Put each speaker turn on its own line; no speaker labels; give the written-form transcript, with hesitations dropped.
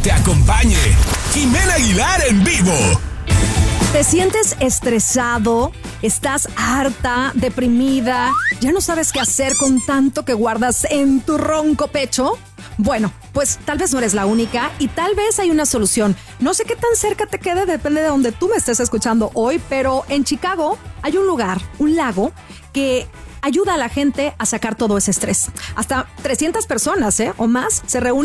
te acompañe. Jimena Aguilar en vivo.
¿Te sientes estresado? ¿Estás harta, deprimida? ¿Ya no sabes qué hacer con tanto que guardas en tu ronco pecho? Bueno, pues tal vez no eres la única y tal vez hay una solución. No sé qué tan cerca te quede, depende de donde tú me estés escuchando hoy, pero en Chicago hay un lugar, un lago, que ayuda a la gente a sacar todo ese estrés. Hasta 300 personas, o más, se reúnen